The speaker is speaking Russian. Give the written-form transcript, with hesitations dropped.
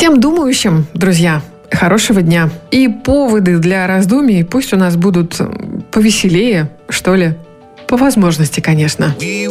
Всем думающим, друзья, хорошего дня. И поводы для раздумий пусть у нас будут повеселее, что ли. По возможности, конечно.